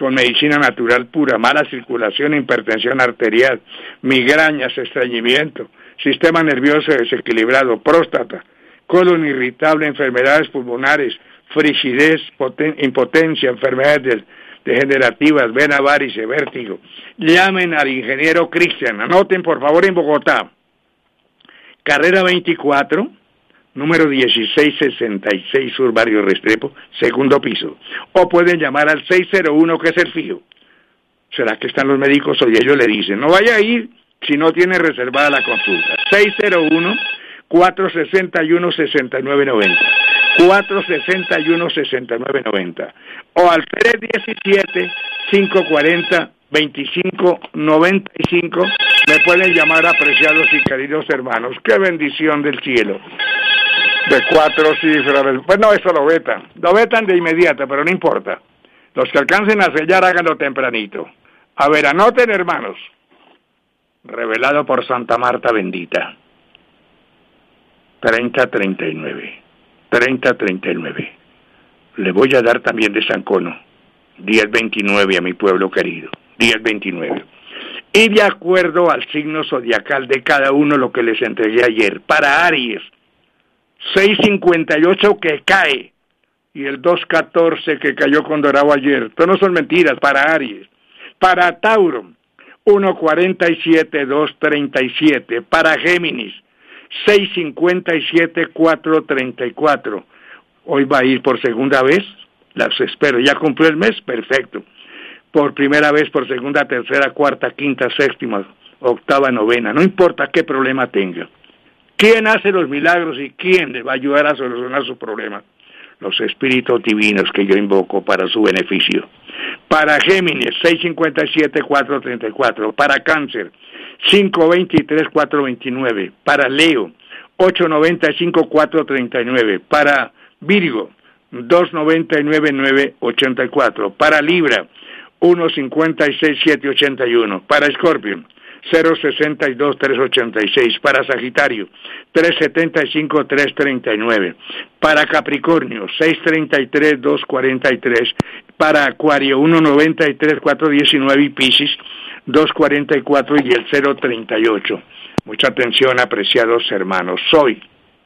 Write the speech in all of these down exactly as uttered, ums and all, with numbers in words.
con medicina natural pura, mala circulación, hipertensión arterial, migrañas, estreñimiento, sistema nervioso desequilibrado, próstata, colon irritable, enfermedades pulmonares, frigidez, poten- impotencia, enfermedades degenerativas, vena varice, vértigo. Llamen al ingeniero Cristian, anoten por favor en Bogotá, carrera veinticuatro, número dieciséis sesenta y seis Sur Barrio Restrepo, segundo piso. O pueden llamar al seis cero uno, que es el fijo. ¿Será que están los médicos? O ellos le dicen, no vaya a ir si no tiene reservada la consulta. seis cero uno, cuatro seis uno, seis nueve nueve cero. cuatro seis uno, seis nueve nueve cero. O al tres uno siete, cinco cuatro cero, dos cinco nueve cinco. Me pueden llamar, apreciados y queridos hermanos. ¡Qué bendición del cielo! De cuatro cifras. Pues no, eso lo vetan. Lo vetan de inmediato, pero no importa. Los que alcancen a sellar, háganlo tempranito. A ver, anoten, hermanos. Revelado por Santa Marta bendita. treinta treinta y nueve. treinta treinta y nueve. Le voy a dar también de San Cono. diez veintinueve a mi pueblo querido. diez veintinueve. Y de acuerdo al signo zodiacal de cada uno, lo que les entregué ayer. Para Aries, seis cincuenta y ocho que cae, y el dos catorce que cayó con Dorado ayer. Esto no son mentiras, para Aries. Para Tauro, uno cuarenta y siete, dos treinta y siete. Para Géminis, seis cincuenta y siete, cuatro treinta y cuatro. Hoy va a ir por segunda vez, las espero. ¿Ya cumplió el mes? Perfecto. Por primera vez, por segunda, tercera, cuarta, quinta, séptima, octava, novena. No importa qué problema tenga. ¿Quién hace los milagros y quién le va a ayudar a solucionar su problema? Los espíritus divinos que yo invoco para su beneficio. Para Géminis, seis cincuenta y siete, cuatro treinta y cuatro. Para Cáncer, cinco veintitrés, cuatro veintinueve. Para Leo, ocho noventa y cinco, cuatro treinta y nueve. Para Virgo, dos noventa y nueve, nueve ochenta y cuatro. Para Libra, uno cincuenta y seis, siete ochenta y uno. Para Escorpio, cero sesenta y dos, tres ochenta y seis. Para Sagitario, tres setenta y cinco, tres treinta y nueve. Para Capricornio, seis treinta y tres, dos cuarenta y tres. Para Acuario, uno noventa y tres, cuatro diecinueve. Y Piscis, dos cuarenta y cuatro y el cero treinta y ocho. Mucha atención, apreciados hermanos. Hoy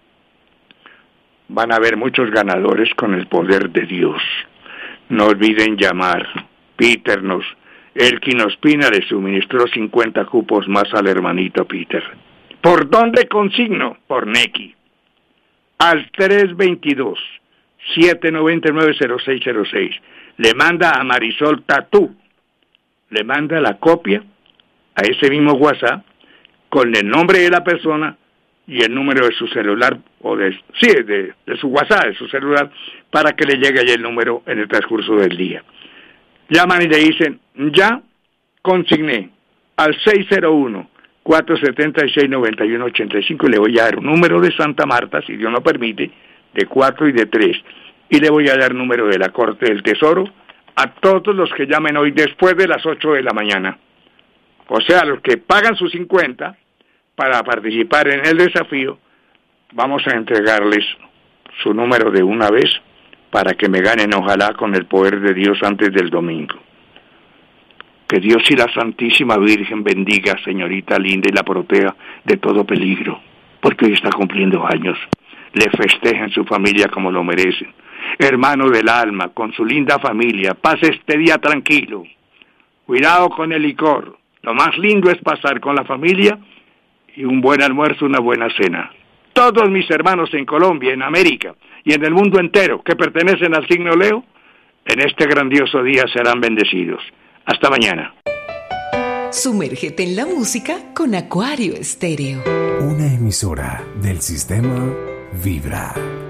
van a haber muchos ganadores con el poder de Dios. No olviden llamar. Peter nos, Elkin Ospina le suministró cincuenta cupos más al hermanito Peter. ¿Por dónde consigno? Por Nequi. Al tres veintidós, siete noventa y nueve, cero seis cero seis. Le manda a Marisol Tatú. Le manda la copia a ese mismo WhatsApp con el nombre de la persona y el número de su celular, o de, sí, de, de su WhatsApp, de su celular, para que le llegue ahí el número en el transcurso del día. Llaman y le dicen, ya consigné al seis cero uno, cuatro siete seis, nueve uno ocho cinco, y le voy a dar un número de Santa Marta, si Dios lo permite, de cuatro y de tres, y le voy a dar número de la Corte del Tesoro a todos los que llamen hoy después de las ocho de la mañana. O sea, los que pagan sus cincuenta para participar en el desafío, vamos a entregarles su número de una vez, para que me ganen, ojalá, con el poder de Dios antes del domingo. Que Dios y la Santísima Virgen bendiga, señorita linda, y la proteja de todo peligro, porque hoy está cumpliendo años. Le festejen su familia como lo merecen. Hermano del alma, con su linda familia, pase este día tranquilo. Cuidado con el licor. Lo más lindo es pasar con la familia y un buen almuerzo, una buena cena. Todos mis hermanos en Colombia, en América y en el mundo entero que pertenecen al signo Leo, en este grandioso día serán bendecidos. Hasta mañana. Sumérgete en la música con Acuario Estéreo. Una emisora del sistema Vibra.